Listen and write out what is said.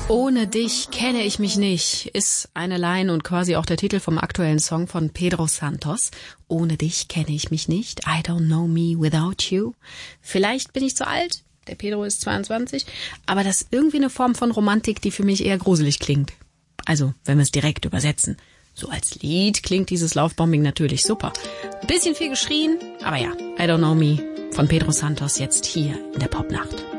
Ohne dich kenne ich mich nicht, ist eine Line und quasi auch der Titel vom aktuellen Song von Pedro Santos. Ohne dich kenne ich mich nicht, I don't know me without you. Vielleicht bin ich zu alt, der Pedro ist 22, aber das ist irgendwie eine Form von Romantik, die für mich eher gruselig klingt. Also, wenn wir es direkt übersetzen. So als Lied klingt dieses Lovebombing natürlich super. Ein bisschen viel geschrien, aber ja, I don't know me von Pedro Santos jetzt hier in der Popnacht.